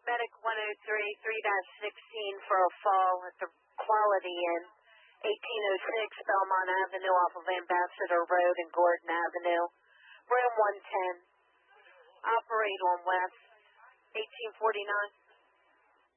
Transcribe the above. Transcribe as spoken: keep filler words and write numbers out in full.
Medic one oh three, three sixteen for a fall at the Quality Inn, eighteen oh six Belmont Avenue off of Ambassador Road and Gordon Avenue. Room one ten. Operate on West, eighteen forty-nine.